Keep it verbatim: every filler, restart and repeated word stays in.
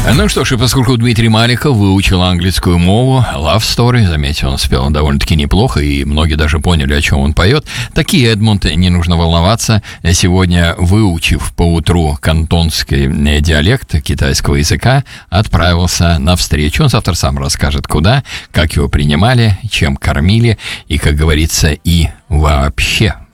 Ну что ж, и поскольку Дмитрий Маликов выучил английскую мову, Love Story, заметьте, он спел довольно-таки неплохо, и многие даже поняли, о чем он поет, таки Эдмунд, не нужно волноваться, сегодня, выучив поутру кантонский диалект китайского языка, отправился на встречу. Он завтра сам расскажет, куда, как его принимали, чем кормили, и, как говорится, и вообще.